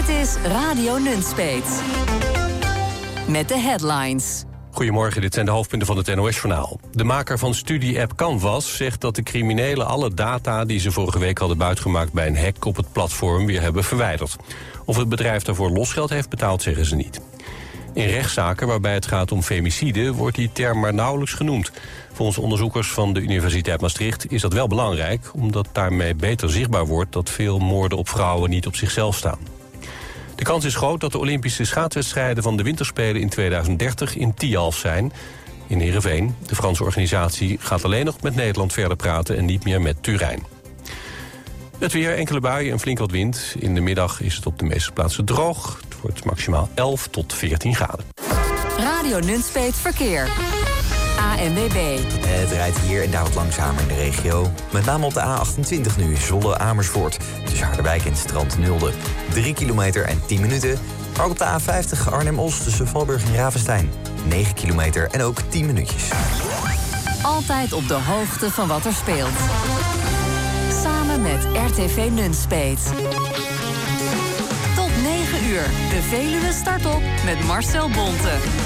Dit is Radio Nunspeet. Met de headlines. Goedemorgen, dit zijn de hoofdpunten van het NOS-journaal. De maker van studie-app Canvas zegt dat de criminelen alle data die ze vorige week hadden buitgemaakt bij een hack op het platform weer hebben verwijderd. Of het bedrijf daarvoor losgeld heeft betaald, zeggen ze niet. In rechtszaken waarbij het gaat om femicide wordt die term maar nauwelijks genoemd. Volgens onderzoekers van de Universiteit Maastricht is dat wel belangrijk, omdat daarmee beter zichtbaar wordt dat veel moorden op vrouwen niet op zichzelf staan. De kans is groot dat de Olympische schaatswedstrijden van de winterspelen in 2030 in Tialf zijn, in Heerenveen. De Franse organisatie gaat alleen nog met Nederland verder praten en niet meer met Turijn. Het weer, enkele buien en flink wat wind. In de middag is het op de meeste plaatsen droog. Het wordt maximaal 11 tot 14 graden. Radio Nunspeet Verkeer. ANWB. Het rijdt hier en daar wat langzamer in de regio. Met name op de A28 nu, Zwolle-Amersfoort. Tussen Harderwijk en Strand Nulde. 3 kilometer en 10 minuten. Maar ook op de A50 Arnhem-Os tussen Valburg en Ravenstein. 9 kilometer en ook 10 minuutjes. Altijd op de hoogte van wat er speelt. Samen met RTV Nunspeet. Tot 9 uur. De Veluwe start op met Marcel Bonte.